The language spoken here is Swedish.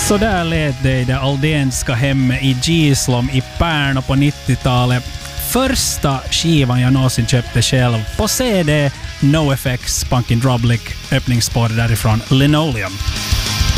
Så där lät det i det aldénska hemmet i Gislom i Pärnu på 90-talet. Första skivan jag någonsin köpte själv på CD, NoFX, Punkin Drublic, öppningsspår därifrån Linoleum.